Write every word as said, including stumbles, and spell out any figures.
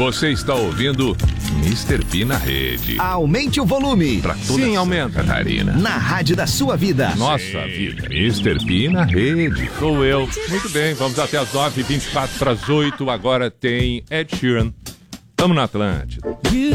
Você está ouvindo mister P na rede. Aumente o volume. Pra toda Sim, aumenta, Catarina. Na rádio da sua vida. Nossa Sim. vida. mister P na rede. Sou eu. Muito bem, vamos até as nove e vinte e quatro para as oito. Agora tem Ed Sheeran. Tamo na Atlântida.